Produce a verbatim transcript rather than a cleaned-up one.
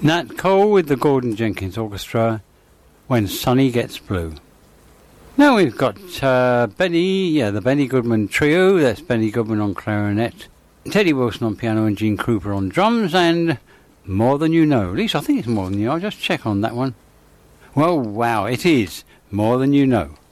Nat Cole with the Gordon Jenkins Orchestra, When Sunny Gets Blue. Now we've got uh, Benny, yeah, the Benny Goodman Trio. That's Benny Goodman on clarinet, Teddy Wilson on piano and Gene Krupa on drums, and More Than You Know. At least I think it's More Than You Know. I'll just check on that one. Well, wow, it is More Than You Know.